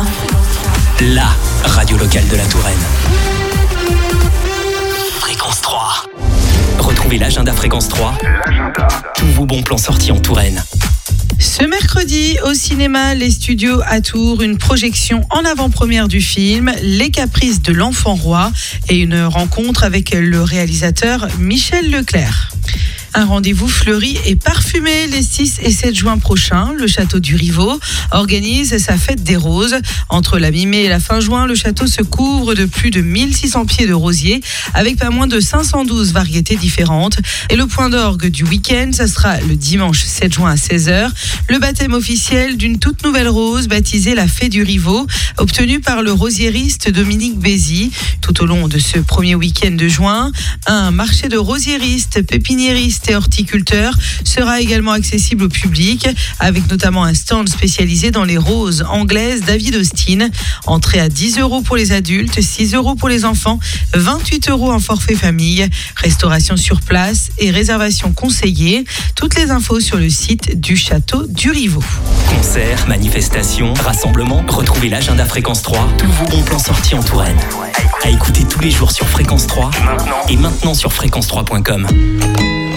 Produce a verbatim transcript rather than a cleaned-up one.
la radio locale de la Touraine. Fréquence trois. Retrouvez l'agenda Fréquence trois. L'agenda. Tous vos bons plans sortis en Touraine. Ce mercredi, au cinéma Les Studios à Tours, une projection en avant-première du film Les Caprices de l'Enfant Roi et une rencontre avec le réalisateur Michel Leclerc. Un rendez-vous fleuri et parfumé les six et sept juin prochains. Le château du Rivaux organise sa fête des roses. Entre la mi-mai et la fin juin, le château se couvre de plus de mille six cents pieds de rosiers avec pas moins de cinq cent douze variétés différentes. Et le point d'orgue du week-end, ça sera le dimanche sept juin à seize heures. Le baptême officiel d'une toute nouvelle rose baptisée la Fée du Rivaux, obtenue par le rosiériste Dominique Bézy. Tout au long de ce premier week-end de juin, un marché de rosiéristes, pépiniéristes et horticulteurs sera également accessible au public, avec notamment un stand spécialisé dans les roses anglaises David Austin. Entrée à dix euros pour les adultes, six euros pour les enfants, vingt-huit euros en forfait famille. Restauration sur place et réservation conseillée. Toutes les infos sur le site du château du Rivaux. Concerts, manifestations, rassemblements, retrouvez l'agenda Fréquence trois. Tous vos bons plans sortis en Touraine. À écouter tous les jours sur Fréquence trois et maintenant sur fréquence trois point com.